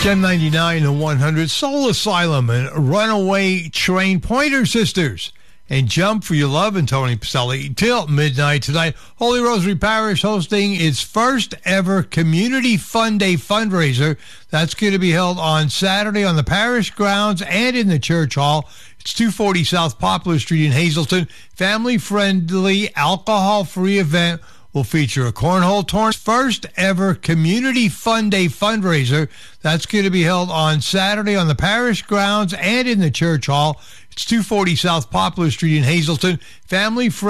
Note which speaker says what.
Speaker 1: 1099 to 100, Soul Asylum and Runaway Train, Pointer Sisters, and Jump for Your Love and Tony Pacelli till midnight tonight. Holy Rosary Parish hosting its first ever Community Fun Day fundraiser. That's going to be held on Saturday on the parish grounds and in the church hall. It's 240 South Poplar Street in Hazleton. Family-friendly, alcohol-free event will feature a cornhole tournament. First ever Community Fun Day fundraiser. That's going to be held on Saturday on the parish grounds and in the church hall. It's 240 South Poplar Street in Hazleton. Family friendly